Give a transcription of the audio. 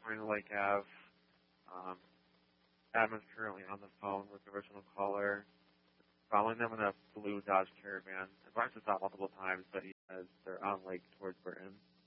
California Lake Ave. Um, Adam is currently on the phone with the original caller, following them in a blue Dodge Caravan. I've tried to stop multiple times, but he says they're on Lake towards Burton.